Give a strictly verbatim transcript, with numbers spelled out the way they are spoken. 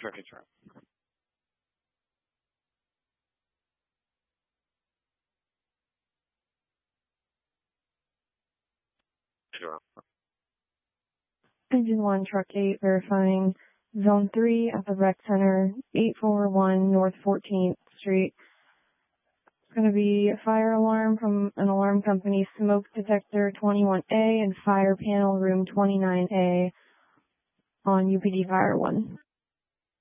traffic control. Zero. Engine one, Truck eight, verifying Zone three at the Rec Center, eight four one North fourteenth Street. It's going to be a fire alarm from an alarm company, Smoke Detector twenty-one A and Fire Panel Room twenty-nine A on U P D Fire one.